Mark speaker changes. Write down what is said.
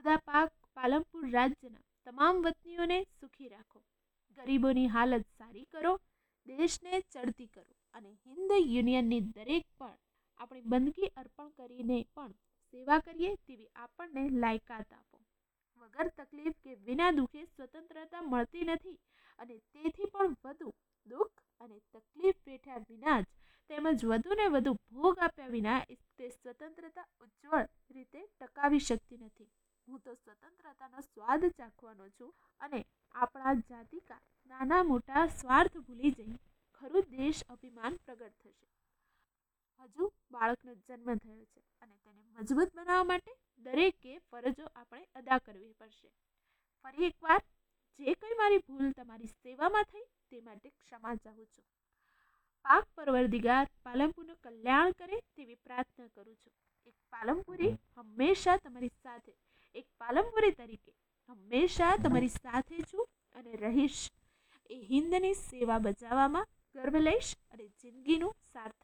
Speaker 1: ખુદા પાક પાલનપુર રાજ્યના તમામ વતનીઓને સુખી રાખો, ગરીબોની હાલત સારી કરો, દેશને ચડતી કરો અને હિન્દ યુનિયનની દરેક પણ આપણી બંદગી અર્પણ કરીને પણ સેવા કરીએ તેવી આપણને લાયકાત આપો. વગર તકલીફ કે વિના દુઃખે સ્વતંત્રતા મળતી નથી અને તેથી પણ વધુ દુઃખ અને તકલીફ વેઠ્યા વિના જ તેમજ વધુને વધુ ભોગ આપ્યા વિના તે સ્વતંત્રતા ઉજ્જવળ રીતે ટકાવી શકતી નથી. હું તો સ્વતંત્રતાનો સ્વાદ ચાખવાનો છું અને આપણા જાતિકા નાના મોટા સ્વાર્થ ભૂલી જઈ ખરું દેશ અભિમાન પ્રગટ થશે. હજુ બાળકનો જન્મ થયો છે અને તેને મજબૂત બનાવવા માટે દરેકે ફરજો આપણે અદા કરવી પડશે. ફરી એકવાર જે કંઈ મારી ભૂલ તમારી સેવામાં થઈ તે માટે ક્ષમા ચાહું છું. પાક પરવરદિગાર પાલનપુરનું કલ્યાણ કરે તેવી પ્રાર્થના કરું છું. એક પાલનપુરી હંમેશા તમારી સાથે, એક પાલનપુરી તરીકે હંમેશા તમારી સાથે છું અને રહીશ. એ હિન્દની સેવા બજાવવામાં ગર્વ લઈશ અને જિંદગીનું સાર્થક